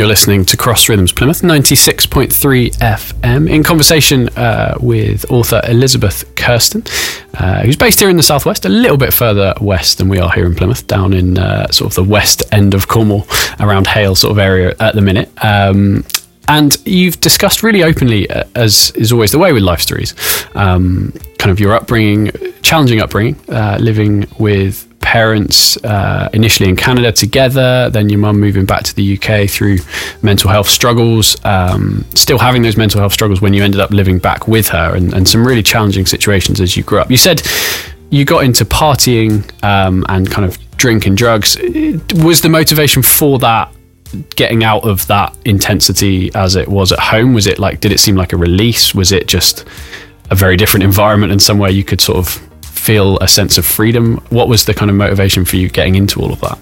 You're listening to Cross Rhythms Plymouth 96.3 FM in conversation with author Elizabeth Kirsten, who's based here in the southwest, a little bit further west than we are here in Plymouth, down in sort of the west end of Cornwall, around Hale sort of area at the minute. And you've discussed really openly, as is always the way with life stories, kind of your upbringing, challenging upbringing, living with parents initially in Canada together, then your mum moving back to the UK through mental health struggles, still having those mental health struggles when you ended up living back with her, and some really challenging situations as you grew up. You said you got into partying and kind of drinking drugs. Was the motivation for that getting out of that intensity as it was at home? Was it like, did it seem like a release? Was it just a very different environment and somewhere you could sort of feel a sense of freedom? What was the kind of motivation for you getting into all of that?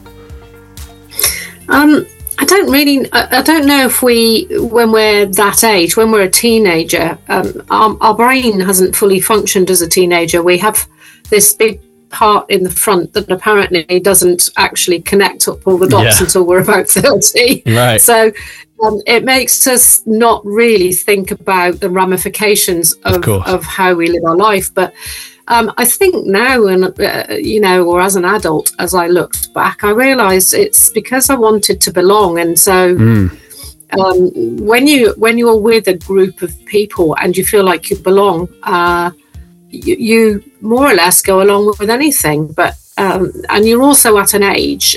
I don't know if when we're that age, when we're a teenager, our brain hasn't fully functioned as a teenager. We have this big part in the front that apparently doesn't actually connect up all the dots until we're about 30. Right. So it makes us not really think about the ramifications of how we live our life. But I think now, and or as an adult, as I looked back, I realised it's because I wanted to belong. And so when you're with a group of people and you feel like you belong, you more or less go along with anything. But and you're also at an age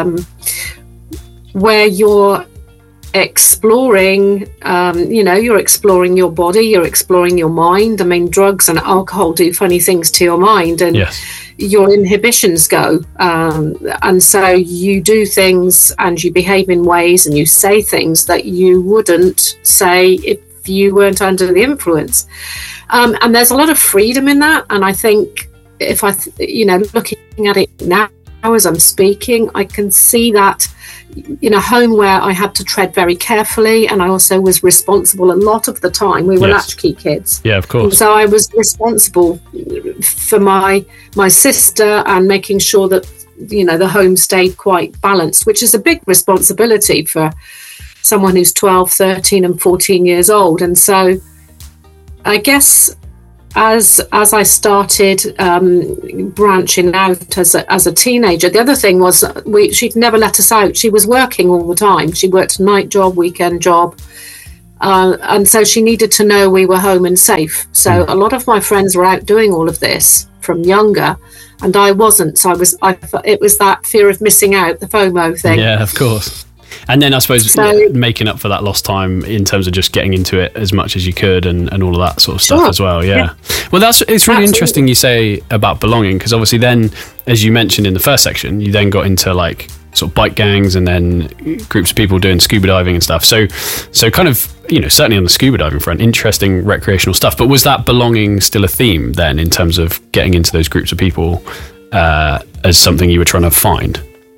where you're exploring, you're exploring your body, you're exploring your mind. I mean, drugs and alcohol do funny things to your mind, and your inhibitions go. And so you do things and you behave in ways and you say things that you wouldn't say if you weren't under the influence. And there's a lot of freedom in that. And I think if looking at it now as I'm speaking, I can see that in a home where I had to tread very carefully, and I also was responsible a lot of the time. We were latchkey kids. Yeah, of course. And so I was responsible for my sister and making sure that, the home stayed quite balanced, which is a big responsibility for someone who's 12, 13 and 14 years old. And so I guess as I started branching out as a teenager, the other thing was she'd never let us out. She was working all the time. She worked a night job, weekend job. And so she needed to know we were home and safe. So a lot of my friends were out doing all of this from younger, and I wasn't. So it was that fear of missing out, the FOMO thing. Yeah, of course. And then I suppose making up for that lost time in terms of just getting into it as much as you could and all of that sort of stuff as well. Yeah. Well, it's really interesting you say about belonging, because obviously then, as you mentioned in the first section, you then got into like sort of bike gangs and then groups of people doing scuba diving and stuff. So kind of, certainly on the scuba diving front, interesting recreational stuff. But was that belonging still a theme then in terms of getting into those groups of people as something you were trying to find?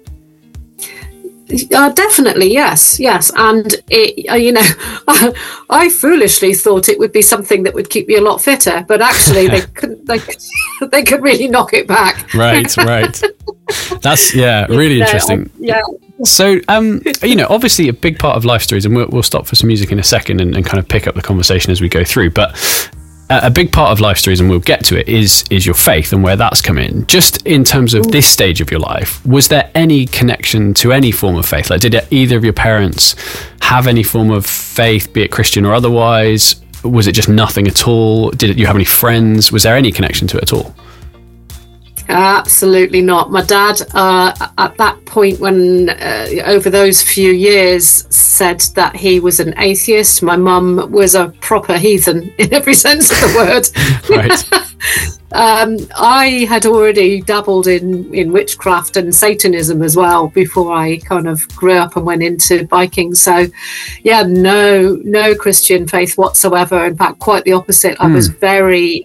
Definitely, yes, and it, I foolishly thought it would be something that would keep me a lot fitter, but actually they couldn't. They could really knock it back. Right. That's really interesting. Yeah. So, obviously a big part of life stories, and we'll stop for some music in a second and kind of pick up the conversation as we go through, but a big part of life stories, and we'll get to it, is your faith and where that's come in. Just in terms of this stage of your life, was there any connection to any form of faith? Like, did either of your parents have any form of faith, be it Christian or otherwise? Was it just nothing at all? Did you have any friends? Was there any connection to it at all? Absolutely not. My dad, at that point, when over those few years, said that he was an atheist. My mum was a proper heathen in every sense of the word. Right. I had already dabbled in witchcraft and Satanism as well before I kind of grew up and went into biking. So, no Christian faith whatsoever. In fact, quite the opposite. I was very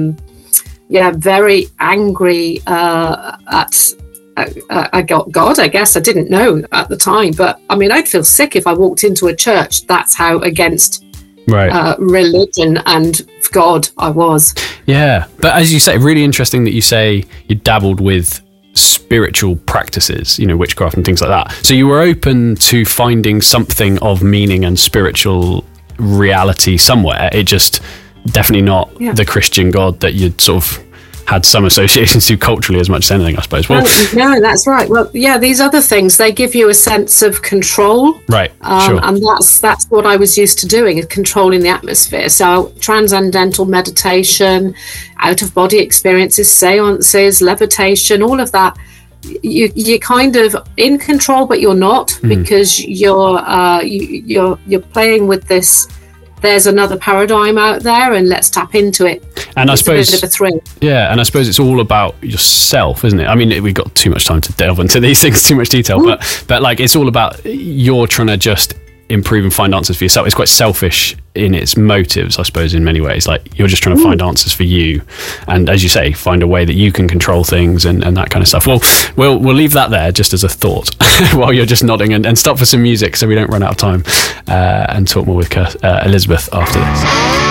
very angry at God, I guess. I didn't know at the time, but I mean, I'd feel sick if I walked into a church. That's how against religion and God I was. Yeah, but as you say, really interesting that you say you dabbled with spiritual practices, witchcraft and things like that. So you were open to finding something of meaning and spiritual reality somewhere. It just definitely not the Christian God that you'd sort of had some associations to culturally as much as anything, I suppose. Well, no, that's right. Well, yeah, these other things, they give you a sense of control. Right, sure. And that's what I was used to doing, controlling the atmosphere. So transcendental meditation, out-of-body experiences, seances, levitation, all of that. You're kind of in control, but you're not, because you're playing with this. There's another paradigm out there, and let's tap into it. And it's I suppose, a bit of a thrill. Yeah, and I suppose it's all about yourself, isn't it? I mean, we've got too much time to delve into these things, too much detail, but like, it's all about you're trying to just improve and find answers for yourself. It's quite selfish in its motives, I suppose, in many ways. Like, you're just trying to find answers for you, and as you say, find a way that you can control things and that kind of stuff. Well, we'll leave that there just as a thought while you're just nodding, and stop for some music so we don't run out of time, and talk more with Elizabeth after this.